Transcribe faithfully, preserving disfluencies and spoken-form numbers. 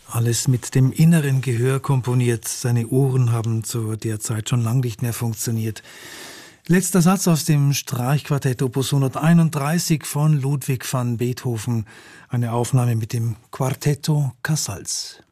Alles mit dem inneren Gehör komponiert. Seine Ohren haben zu der Zeit schon lang nicht mehr funktioniert. Letzter Satz aus dem Streichquartett Opus hunderteinunddreißig von Ludwig van Beethoven. Eine Aufnahme mit dem Quartetto Casals.